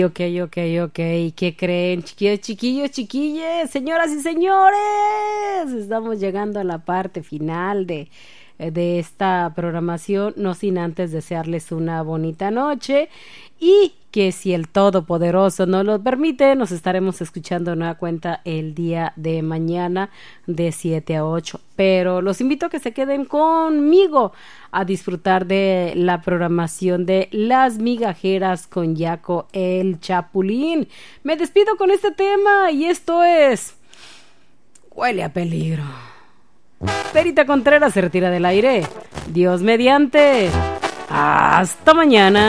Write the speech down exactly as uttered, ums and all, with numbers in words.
Ok, ok, ok. ¿Qué creen, chiquillos, chiquillos, chiquilles, señoras y señores? Estamos llegando a la parte final de, de esta programación, no sin antes desearles una bonita noche y que si el Todopoderoso nos lo permite, nos estaremos escuchando de nueva cuenta el día de mañana de siete a ocho. Pero los invito a que se queden conmigo a disfrutar de la programación de Las Migajeras con Yaco el Chapulín. Me despido con este tema y esto es Huele a Peligro. Perita Contreras se retira del aire. Dios mediante. Hasta mañana.